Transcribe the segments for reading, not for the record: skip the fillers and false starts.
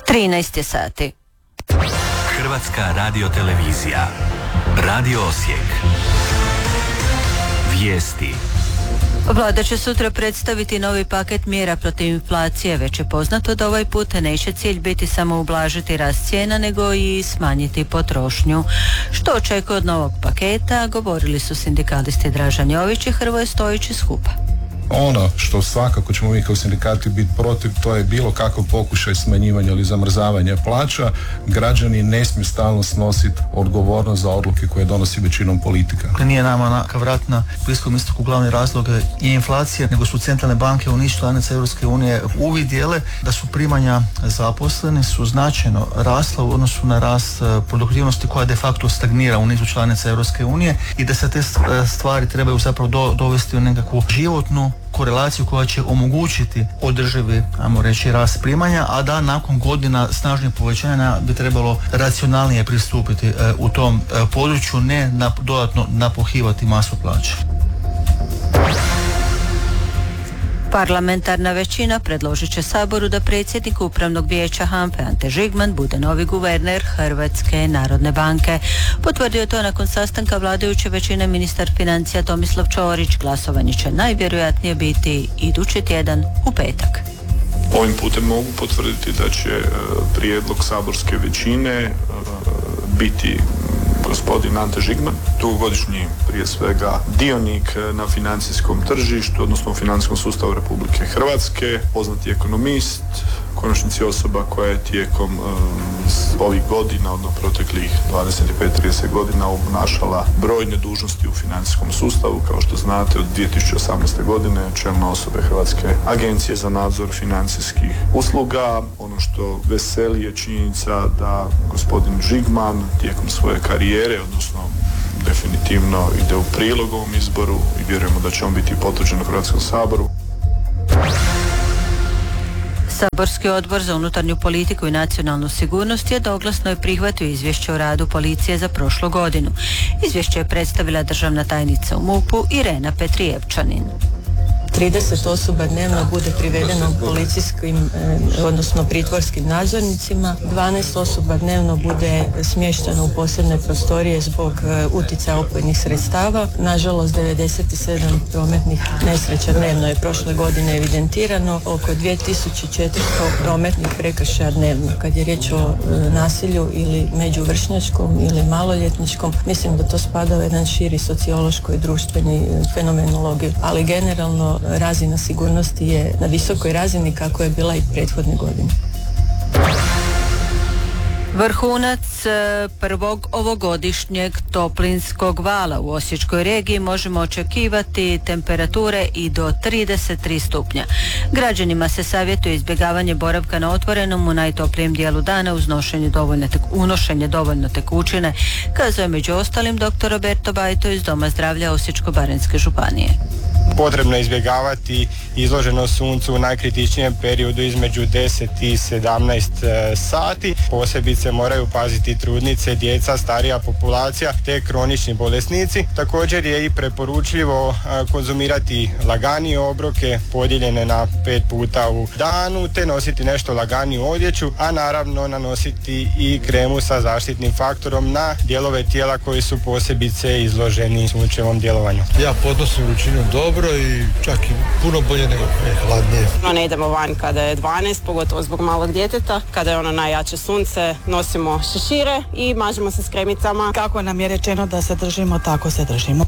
13 sati. Hrvatska radiotelevizija. Radio Osijek. Vijesti. Vlada će sutra predstaviti novi paket mjera protiv inflacije. Već je poznato da ovaj put neće cilj biti samo ublažiti rast cijena, nego i smanjiti potrošnju. Što očekuje od novog paketa, govorili su sindikalisti Dražan Jović i Hrvoje Stojić iz HUP-a. Ono što svakako ćemo mi kao sindikati biti protiv, to je bilo kakav pokušaj smanjivanja ili zamrzavanja plaća. Građani ne smiju stalno snositi odgovornost za odluke koje donosi većinom politika. Nije nama ka vrat na Bliskom istoku glavni razlog i inflacije, nego su centralne banke u niz članica Europske unije uvidjele da su primanja zaposleni su značajno rasla u odnosu na rast produktivnosti koja de facto stagnira u nizu članica Europske unije i da se te stvari trebaju zapravo dovesti u nekakvu životnu korelaciju koja će omogućiti održivi, ajmo reći, rast primanja, a da nakon godina snažnih povećanja bi trebalo racionalnije pristupiti u tom području, ne dodatno napuhivati masu plaće. Parlamentarna većina predložit će Saboru da predsjednik Upravnog vijeća HANFA-e Ante Žigman bude novi guverner Hrvatske narodne banke. Potvrdio je to nakon sastanka vladajuće većine ministar financija Tomislav Ćorić. Glasovanje će najvjerojatnije biti idući tjedan u petak. Ovim putem mogu potvrditi da će prijedlog saborske većine biti gospodin Ante Žigman, dugogodišnji prije svega dionik na financijskom tržištu, odnosno u financijskom sustavu Republike Hrvatske, poznati ekonomist, konačnici osoba koja je tijekom ovih godina, odnosno proteklih 25-30 godina obnašala brojne dužnosti u financijskom sustavu. Kao što znate, od 2018. godine čelna osoba Hrvatske agencije za nadzor financijskih usluga. Ono što veseli je činjenica da gospodin Žigman tijekom svoje karijere, odnosno definitivno ide u prilog ovom izboru i vjerujemo da će on biti potvrđen u Hrvatskom saboru. Saborski odbor za unutarnju politiku i nacionalnu sigurnost jednoglasno je prihvatio izvješće o radu policije za prošlu godinu. Izvješće je predstavila državna tajnica u MUP-u Irena Petrijevčanin. 30 osoba dnevno bude privedeno policijskim, odnosno pritvorskim nadzornicima, 12 osoba dnevno bude smješteno u posebne prostorije zbog utjecaja opojnih sredstava. Nažalost, 97 prometnih nesreća dnevno je prošle godine evidentirano, oko 2400 prometnih prekršaja dnevno. Kad je riječ o nasilju ili međuvršnjačkom ili maloljetničkom, mislim da to spada u jedan širi sociološko i društveni fenomenologiju, ali generalno razina sigurnosti je na visokoj razini kako je bila i prethodne godine. Vrhunac prvog ovogodišnjeg toplinskog vala u Osječkoj regiji možemo očekivati temperature i do 33 stupnja. Građanima se savjetuje izbjegavanje boravka na otvorenom u najtoplijem dijelu dana uz unošenje dovoljno tekućine, kazao je među ostalim dr. Roberto Bajto iz Doma zdravlja Osječko-baranjske županije. Potrebno je izbjegavati izloženost suncu u najkritičnijem periodu između 10 i 17 sati. Posebice moraju paziti trudnice, djeca, starija populacija te kronični bolesnici. Također je i preporučljivo konzumirati laganije obroke podijeljene na 5 puta u danu te nositi nešto laganiju odjeću, a naravno nanositi i kremu sa zaštitnim faktorom na dijelove tijela koji su posebice izloženi sunčevom djelovanju. Ja podnosim vrućinu dobro i čak i puno bolje nego je hladnije. Ne idemo van kada je 12, pogotovo zbog malog djeteta. Kada je ono najjače sunce, nosimo šešire i mažemo se s kremicama. Kako nam je rečeno da se držimo, tako se držimo.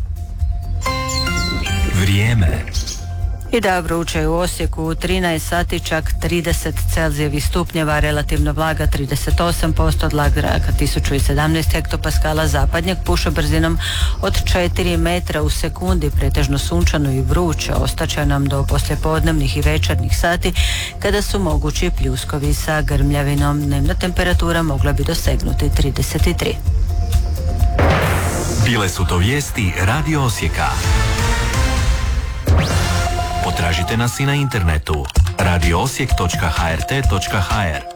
Vrijeme. I da, vruće je u Osijeku u 13 sati, čak 30 Celzijevih stupnjeva, relativna vlaga 38%, tlak zraka 1017 hektopaskala, zapadnjak puše brzinom od 4 metra u sekundi, pretežno sunčano i vruće, ostaće nam do poslijepodnevnih i večernjih sati, kada su mogući pljuskovi sa grmljavinom. Dnevna temperatura mogla bi dosegnuti 33. Bile su to vijesti Radio Osijeka. Potražite nas i na internetu radioosijek.hrt.hr.